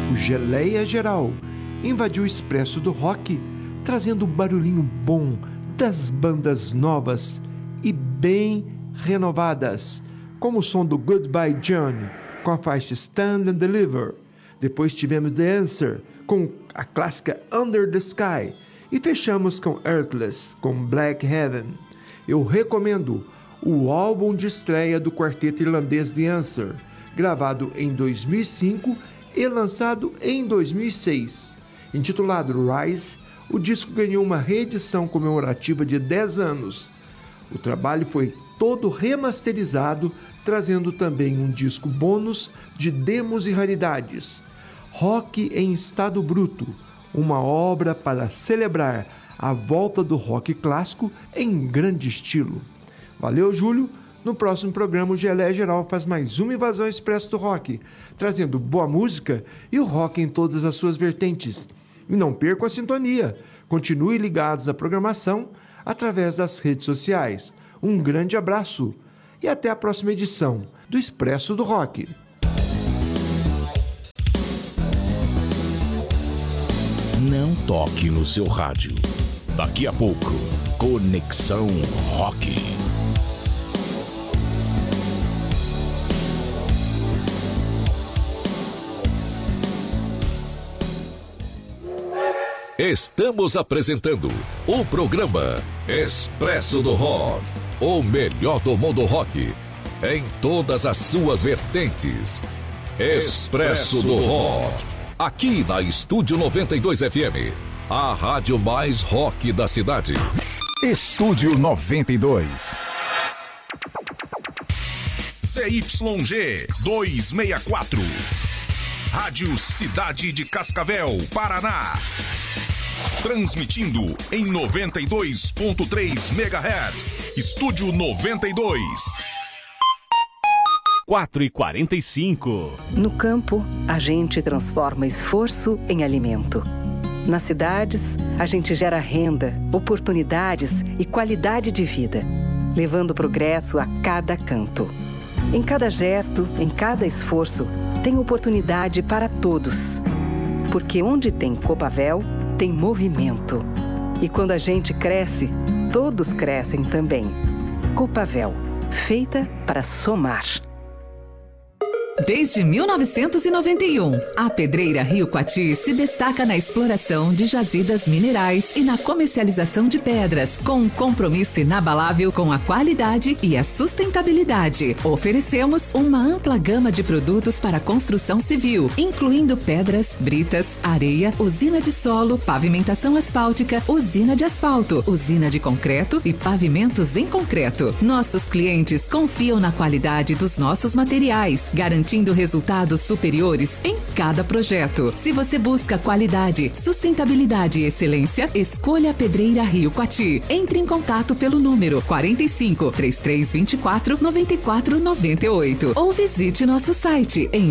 o Geleia Geral invadiu o Expresso do Rock, trazendo o barulhinho bom das bandas novas e bem renovadas, como o som do Goodbye Johnny, com a faixa Stand and Deliver. Depois tivemos The Answer, com a clássica Under the Sky. E fechamos com Earthless, com Black Heaven. Eu recomendo o álbum de estreia do quarteto irlandês The Answer, gravado em 2005 e lançado em 2006. Intitulado Rise, o disco ganhou uma reedição comemorativa de 10 anos. O trabalho foi todo remasterizado, trazendo também um disco bônus de demos e raridades. Rock em Estado Bruto, uma obra para celebrar a volta do rock clássico em grande estilo. Valeu, Júlio! No próximo programa, o Geleia Geral faz mais uma invasão expressa do rock, trazendo boa música e o rock em todas as suas vertentes. E não percam a sintonia. Continue ligados na programação através das redes sociais. Um grande abraço e até a próxima edição do Expresso do Rock. Não toque no seu rádio. Daqui a pouco, Conexão Rock. Estamos apresentando o programa Expresso do Rock, o melhor do mundo rock, em todas as suas vertentes. Expresso do Rock, aqui na Estúdio 92 FM, a rádio mais rock da cidade. Estúdio 92. CYG 264. Rádio Cidade de Cascavel, Paraná. Transmitindo em 92.3 MHz. Estúdio 92. 4h45. No campo, a gente transforma esforço em alimento. Nas cidades, a gente gera renda, oportunidades e qualidade de vida, levando progresso a cada canto. Em cada gesto, em cada esforço, tem oportunidade para todos. Porque onde tem Copavel, tem movimento. E quando a gente cresce, todos crescem também. Copavel, feita para somar. Desde 1991, a Pedreira Rio Coati se destaca na exploração de jazidas minerais e na comercialização de pedras, com um compromisso inabalável com a qualidade e a sustentabilidade. Oferecemos uma ampla gama de produtos para construção civil, incluindo pedras, britas, areia, usina de solo, pavimentação asfáltica, usina de asfalto, usina de concreto e pavimentos em concreto. Nossos clientes confiam na qualidade dos nossos materiais, garantindo resultados superiores em cada projeto. Se você busca qualidade, sustentabilidade e excelência, escolha a Pedreira Rio Coati. Entre em contato pelo número 45 3324 9498 ou visite nosso site em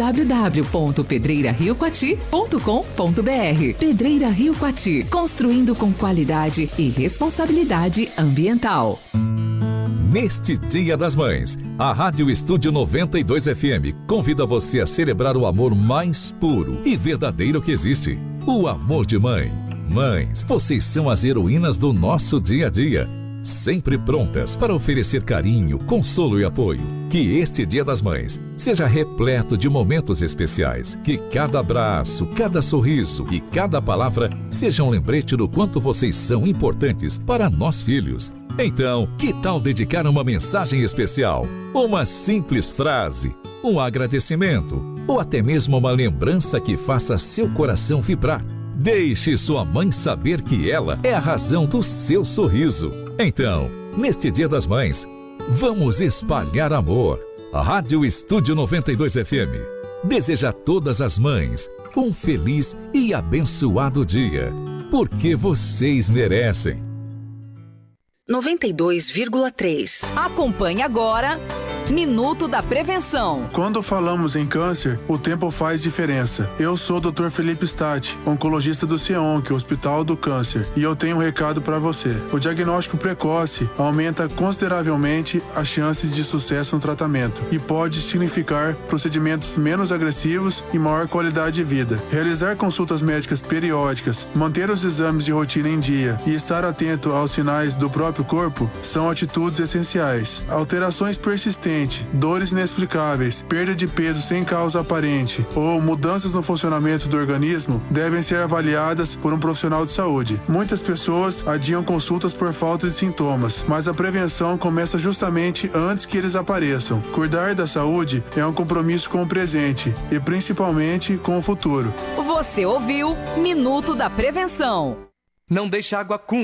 www.pedreirariocoati.com.br. Pedreira Rio Coati, construindo com qualidade e responsabilidade ambiental. Neste Dia das Mães, a Rádio Estúdio 92 FM convida você a celebrar o amor mais puro e verdadeiro que existe, o amor de mãe. Mães, vocês são as heroínas do nosso dia a dia, sempre prontas para oferecer carinho, consolo e apoio. Que este Dia das Mães seja repleto de momentos especiais, que cada abraço, cada sorriso e cada palavra seja um lembrete do quanto vocês são importantes para nós filhos. Então, que tal dedicar uma mensagem especial, uma simples frase, um agradecimento ou até mesmo uma lembrança que faça seu coração vibrar? Deixe sua mãe saber que ela é a razão do seu sorriso. Então, neste Dia das Mães, vamos espalhar amor. A Rádio Estúdio 92 FM deseja a todas as mães um feliz e abençoado dia, porque vocês merecem. 92,3. Acompanhe agora Minuto da Prevenção. Quando falamos em câncer, o tempo faz diferença. Eu sou o Dr. Felipe Statti, oncologista do CEONC, Hospital do Câncer, e eu tenho um recado para você. O diagnóstico precoce aumenta consideravelmente as chances de sucesso no tratamento e pode significar procedimentos menos agressivos e maior qualidade de vida. Realizar consultas médicas periódicas, manter os exames de rotina em dia e estar atento aos sinais do próprio corpo são atitudes essenciais. Alterações persistentes, dores inexplicáveis, perda de peso sem causa aparente ou mudanças no funcionamento do organismo devem ser avaliadas por um profissional de saúde. Muitas pessoas adiam consultas por falta de sintomas, mas a prevenção começa justamente antes que eles apareçam. Cuidar da saúde é um compromisso com o presente e principalmente com o futuro. Você ouviu Minuto da Prevenção. Não deixe água com